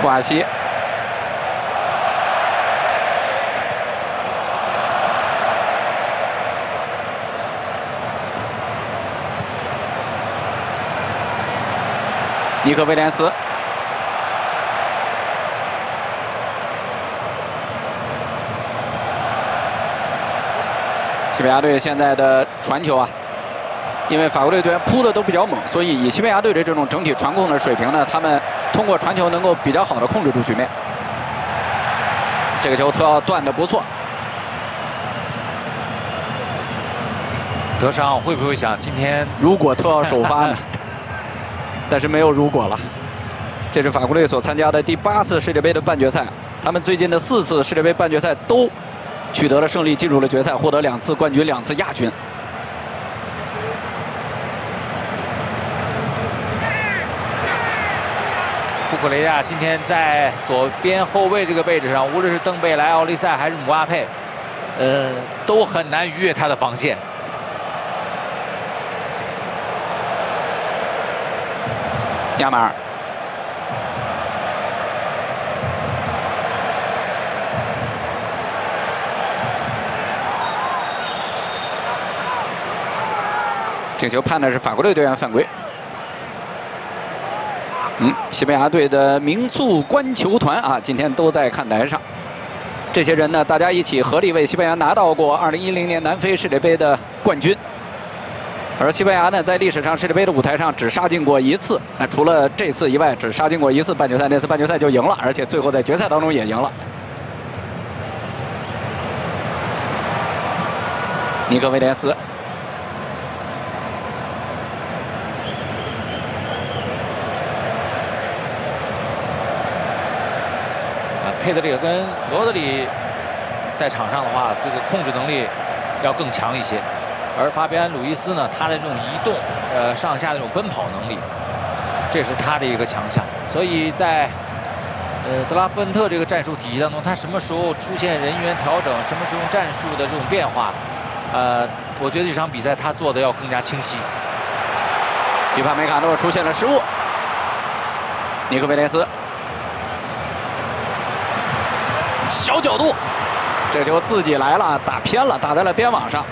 库瓦西。尼克威廉斯。 西班牙队现在的传球啊，因为法国队队员扑的都比较猛，所以以西班牙队的这种整体传控的水平呢，他们通过传球能够比较好的控制住局面。这个球特奥断的不错。 德尚会不会想今天如果特奥首发呢？但是没有如果了。这是法国队所参加的第8次世界杯的半决赛，他们最近的4次世界杯半决赛都 取得了胜利，进入了决赛，获得2次冠军、2次亚军。 库库雷亚今天在左边后卫这个位置上，无论是登贝莱、奥利塞还是姆巴佩，都很难逾越他的防线。 亚马尔。 这球判的是法国队队员犯规。西班牙队的名宿观球团啊，今天都在看台上。这些人呢，大家一起合力为西班牙拿到过2010年南非世界杯的冠军。而西班牙呢，在历史上世界杯的舞台上只杀进过1次，除了这次以外，只杀进过1次半决赛，那次半决赛就赢了，而且最后在决赛当中也赢了。尼克威廉斯。 佩德里跟罗德里在场上的话，这个控制能力要更强一些。而法比安·鲁伊斯呢，他的这种移动，上下的这种奔跑能力，这是他的一个强项。所以在德拉夫恩特这个战术体系当中，他什么时候出现人员调整，什么时候战术的这种变化，我觉得这场比赛他做的要更加清晰。 伊帕梅卡诺出现了失误，尼克威廉斯。 小角度，这球自己来了，打偏了，打在了边网上。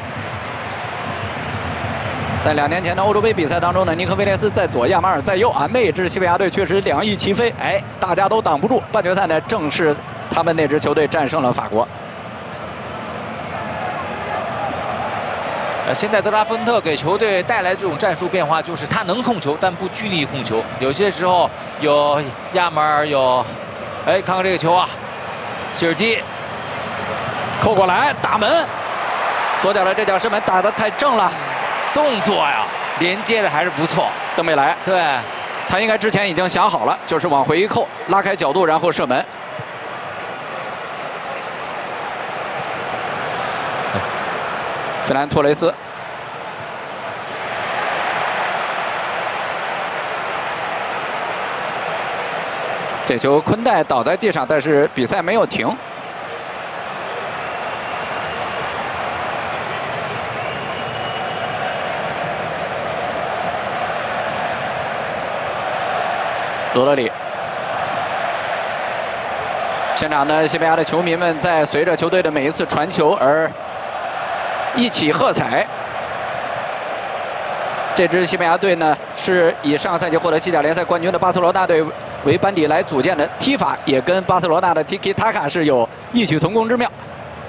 在2年前的欧洲杯比赛当中呢，尼克威廉斯在左，亚马尔在右啊。那支西班牙队确实两翼齐飞，大家都挡不住。半决赛呢，正是他们那支球队战胜了法国。 现在德拉芬特给球队带来的这种战术变化，就是他能控球，但不拘泥于控球。有些时候有亚马尔，有，看看这个球啊。 希尔基扣过来打门，左脚的这脚射门打得太正了， 动作呀连接的还是不错。 登贝莱， 对， 他应该之前已经想好了，就是往回一扣，拉开角度，然后射门。费兰托雷斯。 这球昆代倒在地上，但是比赛没有停。罗德里，现场的西班牙的球迷们在随着球队的每一次传球而一起喝彩。这支西班牙队呢，是以上个赛季获得西甲联赛冠军的巴塞罗那队 为班底来组建的，踢法也跟巴塞罗那的 Tiki Taka 是有异曲同工之妙。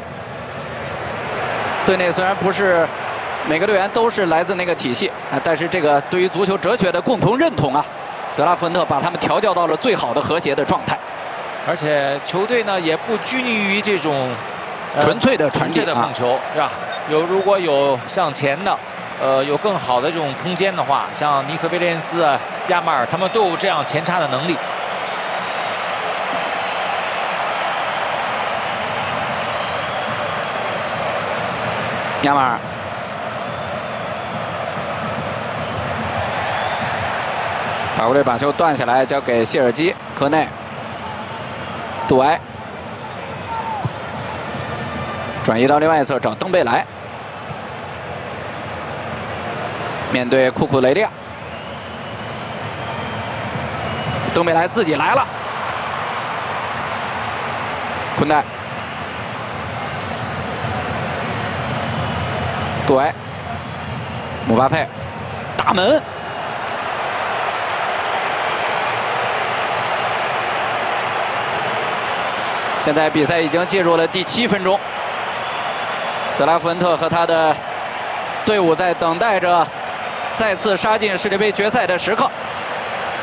队内虽然不是每个队员都是来自那个体系但是这个对于足球哲学的共同认同啊，德拉夫恩特把他们调教到了最好的和谐的状态。 而且球队呢也不拘泥于这种纯粹的传递的控球，是吧？如果有向前的。 有更好的这种空间的话，像尼克威廉斯啊、亚马尔，他们都有这样前插的能力。 亚马尔，法国队把球断下来，交给谢尔基、科内、杜埃，转移到另外一侧找登贝莱。 面对库库雷利亚，登贝莱自己来了， 昆代，杜埃，姆巴佩，大门。现在比赛已经进入了第7分钟，德拉福恩特和他的队伍在等待着再次杀进世界杯决赛的时刻。